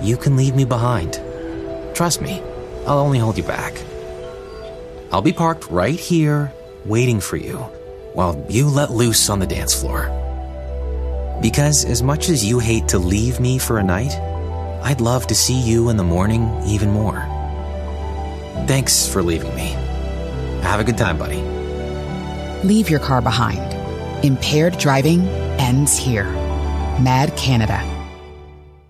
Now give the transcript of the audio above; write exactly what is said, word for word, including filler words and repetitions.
you can leave me behind. Trust me, I'll only hold you back. I'll be parked right here, waiting for you, while you let loose on the dance floor. Because as much as you hate to leave me for a night, I'd love to see you in the morning even more. Thanks for leaving me. Have a good time, buddy. Leave your car behind. Impaired driving ends here. Mad Canada.